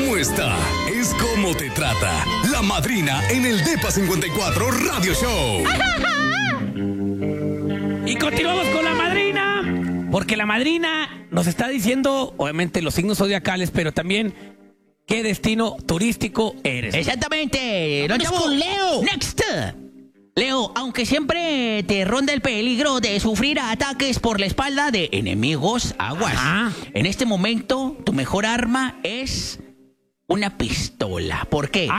cómo está, es cómo te trata. La madrina en el DEPA 54 Radio Show. Y continuamos con la madrina, porque la madrina nos está diciendo, obviamente, los signos zodiacales, pero también qué destino turístico eres. Exactamente. Nos Vamos vamos con Leo. Next. Leo, aunque siempre te ronda el peligro de sufrir ataques por la espalda de enemigos, aguas. Ajá. En este momento, tu mejor arma es una pistola. ¿Por qué?